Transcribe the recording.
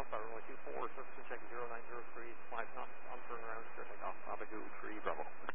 Alpha, runway 24, surface and check 0903, 5 knots, on turn around, clear takeoff, Abigail 3 Bravo.